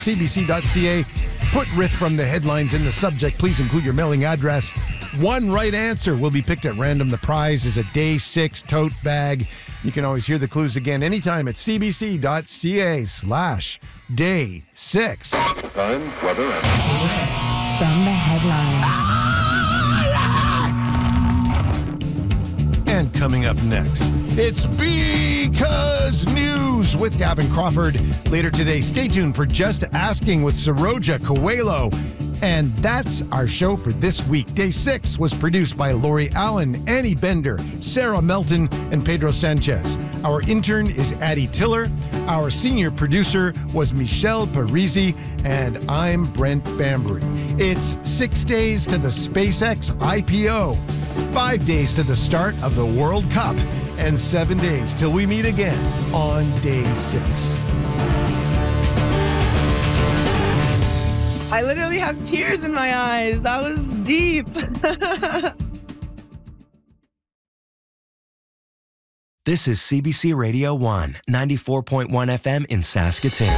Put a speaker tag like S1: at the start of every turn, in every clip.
S1: cbc.ca. Put Riff from the headlines in the subject. Please include your mailing address. One right answer will be picked at random. The prize is a Day 6 tote bag. You can always hear the clues again anytime at cbc.ca/Day 6.
S2: Time, weather, and...
S3: From the headlines.
S1: And coming up next, it's Because News with Gavin Crawford. Later today, stay tuned for Just Asking with Saroja Coelho. And that's our show for this week. Day 6 was produced by Lori Allen, Annie Bender, Sarah Melton, and Pedro Sanchez. Our intern is Addie Tiller. Our senior producer was Michelle Parisi, and I'm Brent Bambury. It's 6 days to the SpaceX IPO, 5 days to the start of the World Cup, and 7 days till we meet again on Day 6.
S4: I literally have tears in my eyes. That was deep.
S5: This is CBC Radio 1, 94.1 FM in Saskatoon.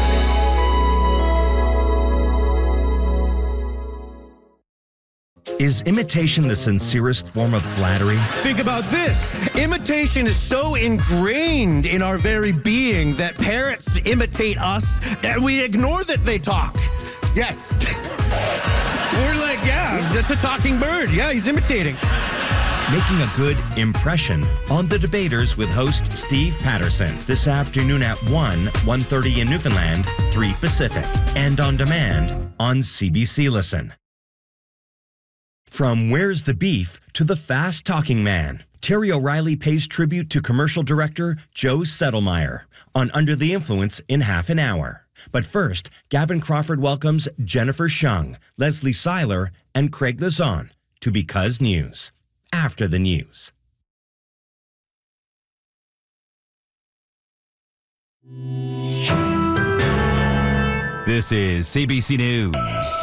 S5: Is imitation the sincerest form of flattery?
S6: Think about this. Imitation is so ingrained in our very being that parents imitate us and we ignore that they talk. Yes. We're like, yeah, that's a talking bird. Yeah, he's imitating.
S5: Making a good impression on The Debaters with host Steve Patterson. This afternoon at 1:30 in Newfoundland, 3 Pacific. And on demand on CBC Listen. From Where's the Beef to the Fast Talking Man, Terry O'Reilly pays tribute to commercial director Joe Settlemeyer on Under the Influence in half an hour. But first, Gavin Crawford welcomes Jennifer Shung, Leslie Seiler, and Craig Lazon to Because News. After the news.
S7: This is CBC News.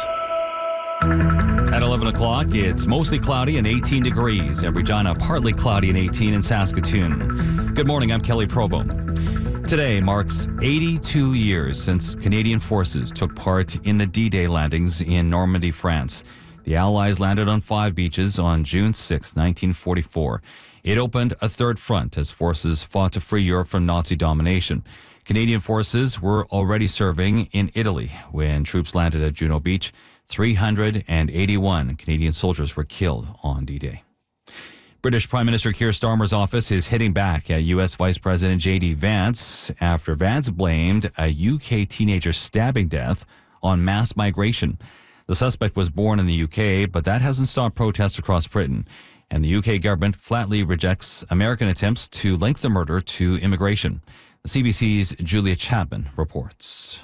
S7: At 11 o'clock, it's mostly cloudy and 18 degrees. At Regina, partly cloudy and 18 in Saskatoon. Good morning, I'm Kelly Probo. Today marks 82 years since Canadian forces took part in the D-Day landings in Normandy, France. The Allies landed on 5 beaches on June 6, 1944. It opened a third front as forces fought to free Europe from Nazi domination. Canadian forces were already serving in Italy when troops landed at Juno Beach. 381 Canadian soldiers were killed on D-Day. British Prime Minister Keir Starmer's office is hitting back at U.S. Vice President J.D. Vance after Vance blamed a UK teenager stabbing death on mass migration. The suspect was born in the UK, but that hasn't stopped protests across Britain. And the UK government flatly rejects American attempts to link the murder to immigration. The CBC's Julia Chapman reports.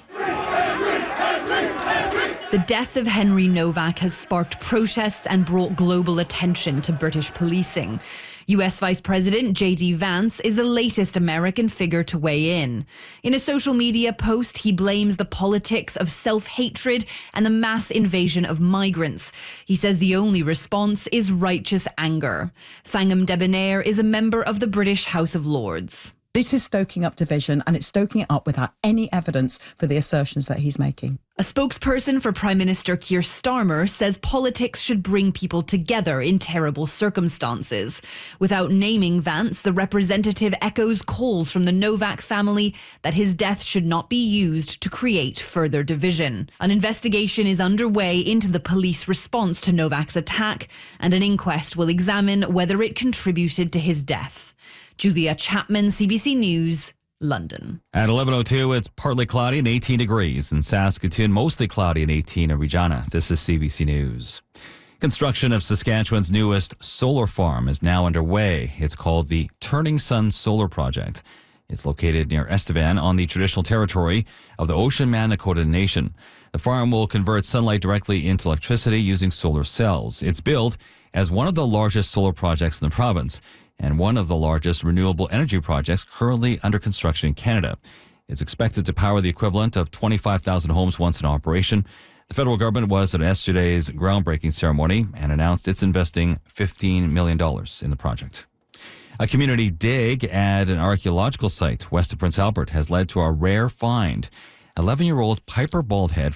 S3: The death of Henry Novak has sparked protests and brought global attention to British policing. US Vice President J.D. Vance is the latest American figure to weigh in. In a social media post, he blames the politics of self-hatred and the mass invasion of migrants. He says the only response is righteous anger. Thangam Debonair is a member of the British House of Lords.
S8: This is stoking up division, and it's stoking it up without any evidence for the assertions that he's making.
S3: A spokesperson for Prime Minister Keir Starmer says politics should bring people together in terrible circumstances. Without naming Vance, the representative echoes calls from the Novak family that his death should not be used to create further division. An investigation is underway into the police response to Novak's attack, and an inquest will examine whether it contributed to his death. Julia Chapman, CBC News, London.
S7: At 11:02, it's partly cloudy and 18 degrees. In Saskatoon, mostly cloudy and 18 in Regina. This is CBC News. Construction of Saskatchewan's newest solar farm is now underway. It's called the Turning Sun Solar Project. It's located near Estevan on the traditional territory of the Ocean-Man Nakota Nation. The farm will convert sunlight directly into electricity using solar cells. It's billed as one of the largest solar projects in the province and one of the largest renewable energy projects currently under construction in Canada. It's expected to power the equivalent of 25,000 homes once in operation. The federal government was at yesterday's groundbreaking ceremony and announced it's investing $15 million in the project. A community dig at an archaeological site west of Prince Albert has led to a rare find. 11-year-old Piper Baldhead